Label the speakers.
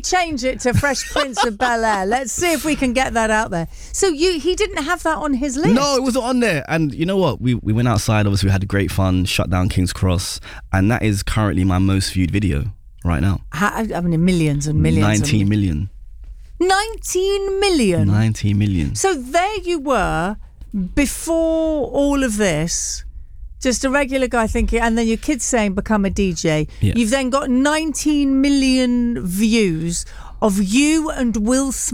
Speaker 1: change it to Fresh Prince of Bel-Air. Let's see if we can get that out there. So he didn't have that on his list?
Speaker 2: No, it wasn't on there. And you know what? We went outside, obviously we had great fun, shut down King's Cross, and that is currently my most viewed video right now.
Speaker 1: I mean, millions and millions.
Speaker 2: 19 million.
Speaker 1: 19 million?
Speaker 2: 19 million.
Speaker 1: So there you were, before all of this, just a regular guy thinking, and then your kids saying, become a DJ.
Speaker 2: Yeah.
Speaker 1: You've then got 19 million views of you and Will Smith